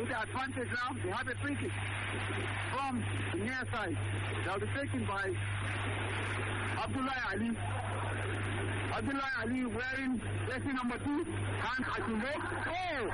with the advantage now. They have a free kick from the near side. That will be taken by Abdullah Ali. Abdullah Ali wearing jersey number 2. And Hashimbo. Oh!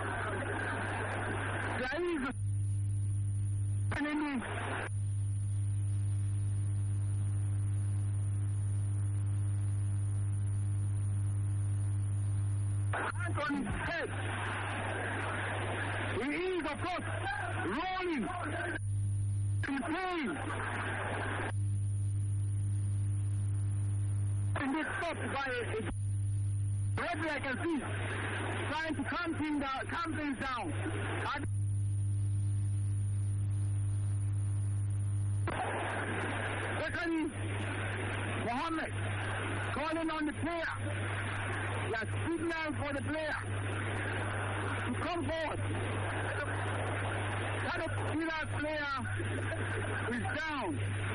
There is an enemy. Hand on his head. He is, of course, rolling in pain. And this stopped by a referee, I can see, trying to calm things down. Secondly, Mohammed calling on the player. He has signaled for the player to come forward. That player is down.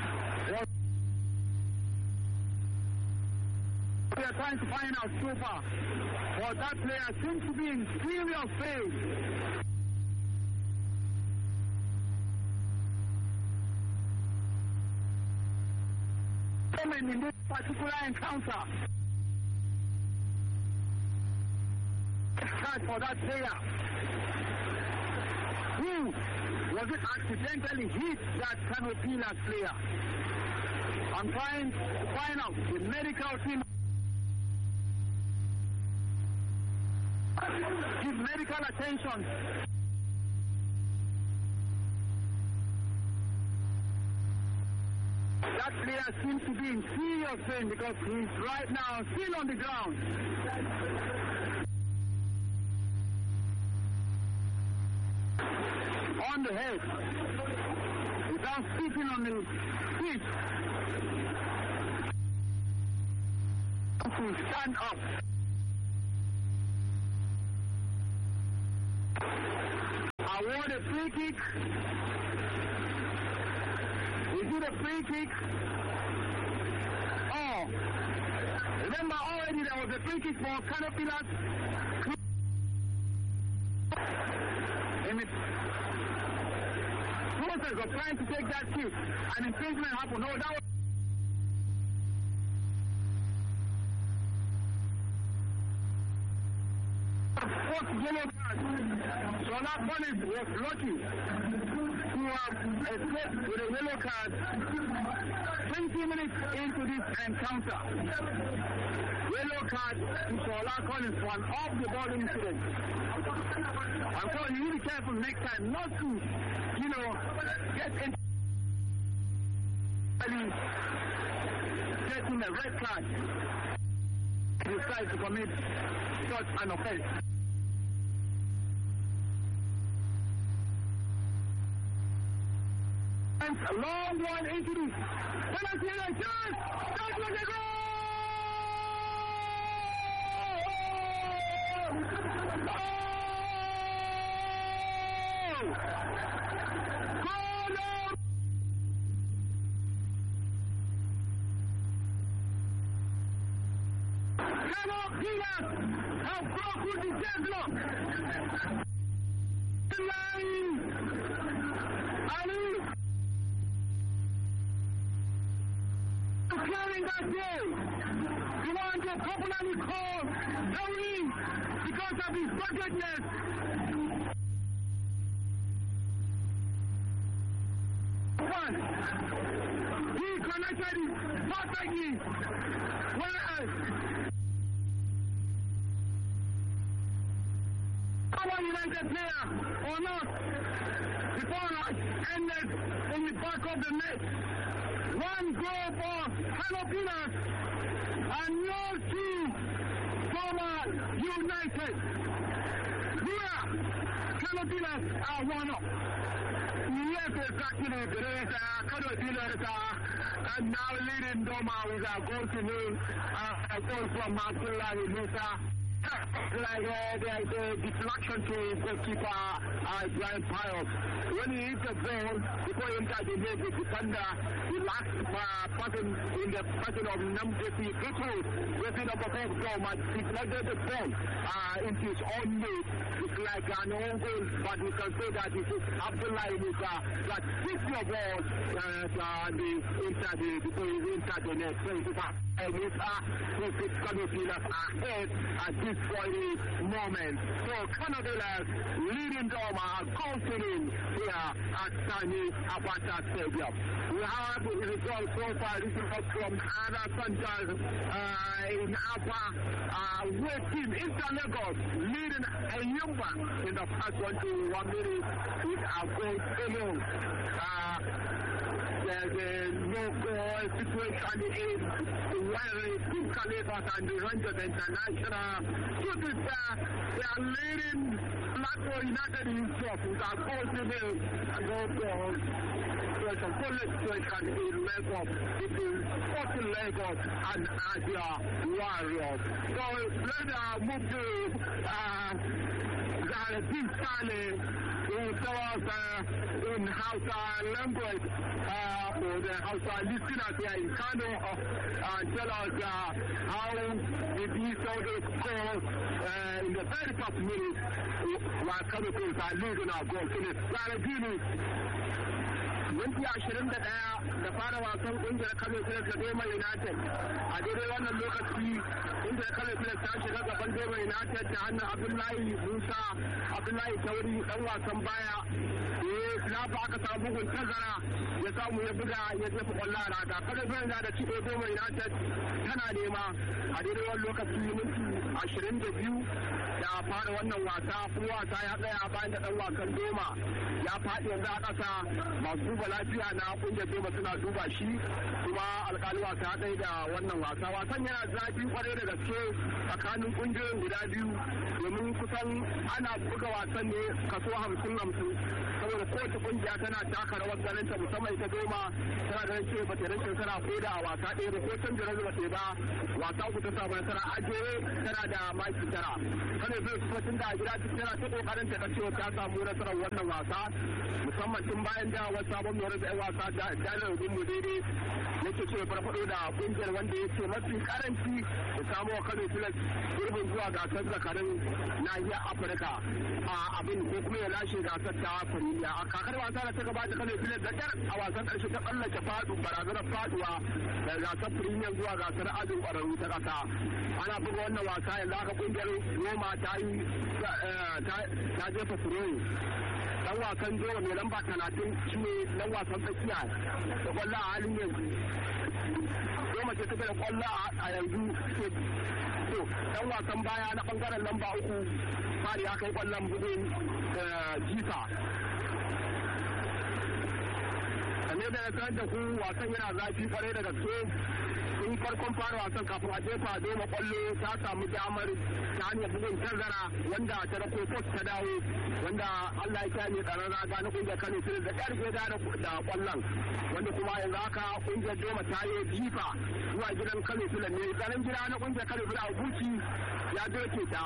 We are trying to find out so far. But that player seems to be in serious pain. In this particular encounter, for that player who was it accidentally hit that Canopilas player. I'm trying to find out the medical team. Give medical attention. That player seems to be in serious pain because he's right now still on the ground. On the head, without sitting on the feet, to stand up. Award a free kick. Is it a free kick? Oh, remember already there was a free kick for Canopilas. In the process of trying to take that kick, an infringement happened. No, that was fourth yellow card. So that Bonnet was lucky to have escaped with a yellow card 20 minutes into this encounter. Yellow card to Shola Collins for an off-the-ball incident. I'm telling you, you need to be careful next time not to, get into getting a red card. He decides to commit such an offense. And a long one into the penalty area. That was a goal! Canopilas have broken the deadlock. Line Ali clearing that day. He wanted to popularly call Tony because of his ruggedness. He connected it perfectly. Whereas United player or not, the ball ended in the back of the net. One goal for Canopilas and no two for United. Here, Canopilas are one up. Yes, exactly. Canopilas are now leading Doma with a goal to nil. A goal from Abdullah Musa. Like the deflection to goalkeeper Brian Pius. When he hit the ball, before he entered the net, the defender, the last person in the person of number 3, Gutto, within the performance goal, deflected the ball into his own net. like an own goal, but we can say that it is Abdullahi Musa that hit the ball inside the net. So it is Musa who puts Canopilas ahead at this very moment. So Canopilas leading them are confident here at Sani Abacha Stadium. We have the results so far. This is from Ada Sanchez in Apa, waiting Inter Lagos leading Ayumba in the first 1 minute with a goal alone. There's a no-goal situation in Team Califas and the Rangers International. They are leading Blackpool United in top with a goal alone and no goals. There's a full situation in Lagos between Sporting Lagos and Asia Warriors. So let's move to Zaradin Saleh, who tells us in Hausa language, for the Hausa listeners here in Kano, tell us how did he saw the score in the very first minute while Kano Police are losing our goal. So Zaradin minti 21 da fara wasan kungiyar Kano Pilas da Doma United a daidai wannan lokaci kungiyar Kano Pilas ta shiga gaban Doma United ta hannun Abdullahi Tauri dan wasan baya na ba aka samu bugun tazara ya samu ya buga ya jefa kwallo a raga. Kano Pilas da cike Doma United tana nema a daidai wannan lokaci minti 22 da fara wannan wasa kuma wasa ya tsaya bayan da dan wasan Doma ya faɗi yanzu a ƙasa. Masu duba lafiya na kungiyar Doma suna duba shi kuma alƙali wasa ɗaya da wannan wasa. Wasan yana zafi kwarai da gaske tsakanin kungiyoyin guda biyu domin kusan ana buga wasan ne kaso 50-50 saboda kowace kungiya tana taka rawar ganin ta, musamman ita Doma tana ganin ce bata rashin tana koda a wasa ɗaya da ko canza razu ba ba wasa uku ta samu nasara ajiye tana da maki 9. Kano zai kuma tun da gida tana ta kokarin ta cewa ta samu nasarar wannan wasa musamman tun bayan da wasu sabon mai da wasa da jalar mu daidai yake ce farfado da kungiyar wanda yake mafi karanci da samu wa Kano Pilas gurbin zuwa gasar zakarin nahiyar Afirka a abin ko kuma ya lashe gasar ta Premier. A kakar wasa da ta gabata Kano Pilas da kyar a wasan karshe ta tsallake barazanar faduwa daga gasar Premier zuwa gasar ajin kwararru ta kasa. Ana buga wannan wasa yanzu haka kungiyar Roma ta jefa Turoyi dan wasan Doma mai lamba 30 shi ne dan wasan tsakiya da kwallo a halin yanzu. Doma ce take da kwallo a yanzu. To dan wasan baya na bangaren lamba 3 fari ya kai kwallon bugun jifa. Sannan da ya sanar da ku wasan yana zafi kwarai da gaske. Tun farkon fara wasan kafin a jefa Doma kwallo ta samu damar ta hanyar bugun tazara wanda ta rako post ta dawo wanda Allah ya kyale tsaron raga na kungiyar Kano Pilas da ƙarfe da kwallon wanda kuma yanzu haka kungiyar Doma ta yi jifa zuwa gidan Kano Pilas ne. Tsaron gida na kungiyar Kano Pilas a Buci ya doke ta.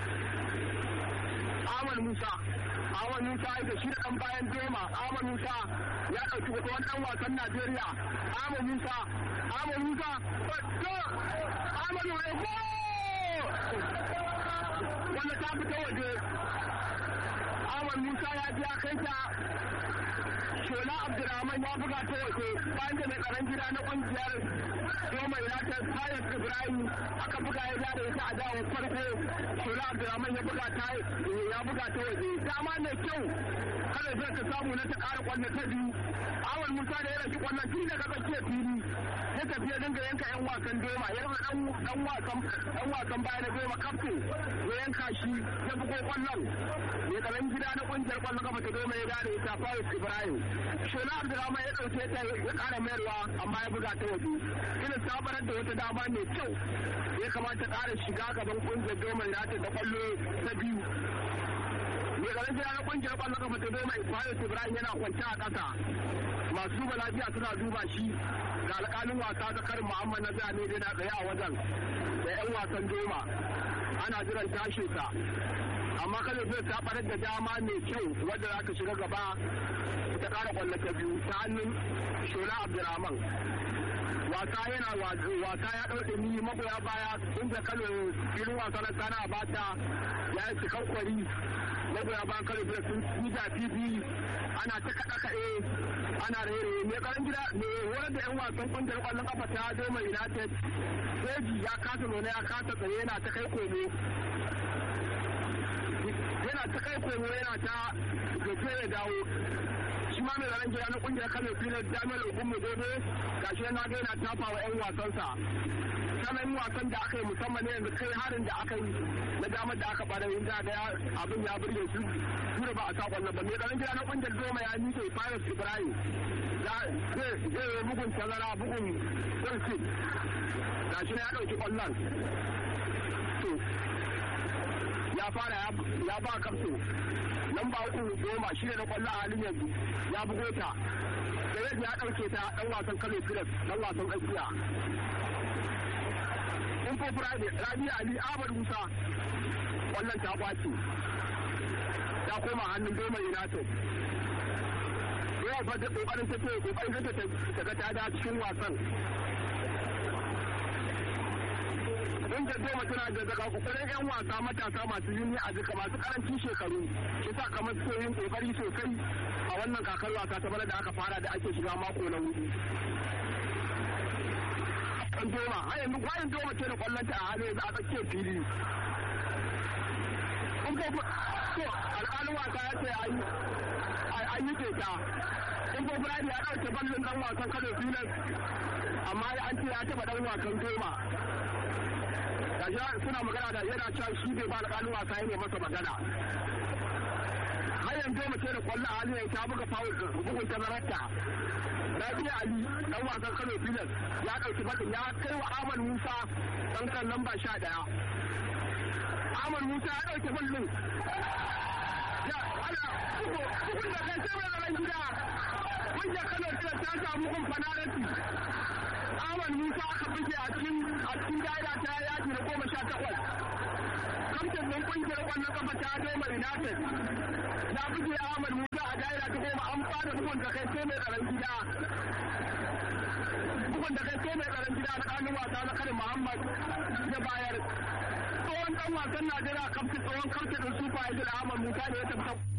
Ahmad Musa ya da shi da ɗan bayan Doma. Ahmad Musa ya ɗauki wani ɗan wasan Najeriya. Ahmad Musa wanda ta fita waje. Ahmad Musa ya ji ya kai ta. Shola Abdulrahman ya buga ta waje bayan da mai tsaron gida na kungiyar Doma United Sayed Ibrahim aka buga ya da ita a dawo farko. Shola Abdulrahman ya buga ta waje. Dama mai kyau kada zai ka samu na ta ƙara kwallo ta biyu. Ahmad Musa da ya rashi kwallon tun daga tsakiyar fili ya tafi ya dinga yanka 'yan wasan Doma, ya rasa dan wasan baya na Doma kaftin ya yanka shi ya bugo kwallon. Mai tsaron gida na kungiyar kwallon kafa ta Doma ya dare ita Faris Ibrahim. Shola Abdulrahman ya ɗauke ta ya ƙara mayarwa amma ya buga ta waje. Ina sabarar da wata dama mai kyau ya kamata ƙara shiga gaban kungiyar Doma United da kwallo ta biyu. Mai tsaron gida na kungiyar kwallon kafa ta Doma Faris Ibrahim yana kwanta a ƙasa. Masu duba lafiya suna duba shi ga alƙalin wasa Zakar Muhammad na zane da tsaye a wajen da 'yan wasan Doma ana jiran tashin sa. amma Kano Pilas ta farar da dama mai kyau wadda za ka shiga gaba ta ƙara kwallo ta biyu ta hannun Shola Abdulrahman. Wasa yana wasa ya ɗauke ni magoya baya inda Kano filin wasa na Sani Abacha ya yi cikan kwari magoya bayan Kano Pilas sun yi da fifi ana ta kaɗe-kaɗe ana raye-raye mai ƙaran gida mai horar da 'yan wasan ƙungiyar ƙwallon ƙafa ta Doma United Seji ya kasa nuna ya kasa tsaye yana ta kai komo yana ta gaje ya dawo shi ma mai ƙaran gida na ƙungiyar Kano Pilas Jami'ar Ogunmu Dodo gashi na ga yana tafa wa 'yan wasansa sanan wasan da aka yi musamman yanzu kai harin da aka yi na damar da aka bada yin da abin ya burge su tura ba a sa kwallon ba mai ƙaran gida na ƙungiyar Doma ya nike Faris Ibrahim zai yi bugun tazara bugun ƙarfi ga shi ya ɗauki ƙwallon ya fara ya ba kafto lamba 3 Doma shi ne na ƙwallo a halin yanzu ya bugo ta da yadda ya ɗauke ta ɗan wasan Kano Pilas ɗan wasan Gaskiya Info Friday Rabi Ali Ahmad Musa ƙwallon ta kwace ta koma hannun Doma United ya fata kokarin ta ce kokarin ta ga ta da cikin wasan inda Doma tana da daga kokarin 'yan wasa matasa masu yunni a jika masu karancin shekaru yasa kamar suke yin kokari sosai a wannan kakar wasa ta bana da aka fara da ake shiga mako na hudu kan Doma wayan Doma ce da kwallon ta a hannu yanzu a tsakiyar fili alƙalin wasa ya ce an yi keta in ko Brady ya ɗauke ballon ɗan wasan Kano Pilas amma an ce ya taɓa ɗan wasan Doma gashi suna magana da yana cewa shi bai ba alƙalin wasa ya ne masa magana har yanzu Doma ce da kwallo a halin ta buga foul bugun tazararta Rabi Ali ɗan wasan Kano Pilas ya ɗauki ballon ya kai wa Ahmad Musa ɗan kan lamba 11 Ahmad Musa ya ɗauke ballon bugun da kai sai mai gida wanda Kano Pilas ta samu kun fanarati Ahmad Musa aka buge a cikin daira ta yaki na 18 kamtin ɗin ƙungiyar ƙwallon ƙafa ta Doma United ya buge Ahmad Musa a daira ta 10 an fara bugun da kai sai mai tsaron gida na ƙanin wasa na Karim Muhammad ya bayar tsohon ɗan wasan Najeriya tsohon kamtin ɗin Super Eagles Ahmad Musa ne ya tabbata